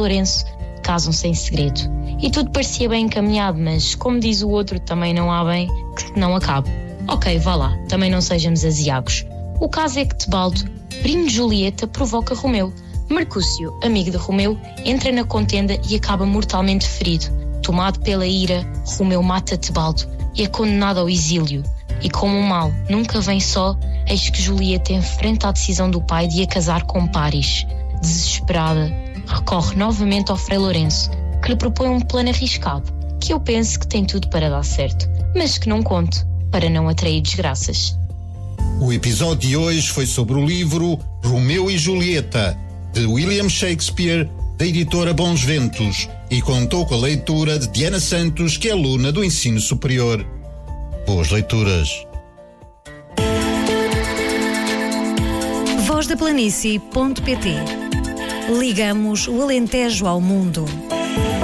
Lourenço casam-se em segredo. E tudo parecia bem encaminhado, mas, como diz o outro, também não há bem que não acabe. Ok, vá lá, também não sejamos aziagos. O caso é que Tebaldo, primo de Julieta, provoca Romeu. Mercúcio, amigo de Romeu, entra na contenda e acaba mortalmente ferido. Tomado pela ira, Romeu mata Tebaldo e é condenado ao exílio. E como o mal nunca vem só, eis que Julieta enfrenta a decisão do pai de a casar com Páris. Desesperada, recorre novamente ao Frei Lourenço, que lhe propõe um plano arriscado, que eu penso que tem tudo para dar certo, mas que não conto, para não atrair desgraças. O episódio de hoje foi sobre o livro Romeu e Julieta, de William Shakespeare, da editora Bons Ventos, e contou com a leitura de Diana Santos, que é aluna do ensino superior. Boas leituras. Vozdaplanície.pt. Ligamos o Alentejo ao mundo.